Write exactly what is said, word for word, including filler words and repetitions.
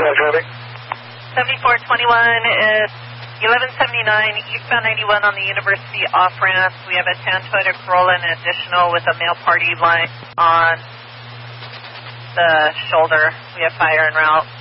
traffic. seventy-four twenty-one is eleven seventy-nine, eastbound ninety-one on the University off-ramp. We have a tan Toyota Corolla and additional with a male party line on the shoulder. We have fire en route.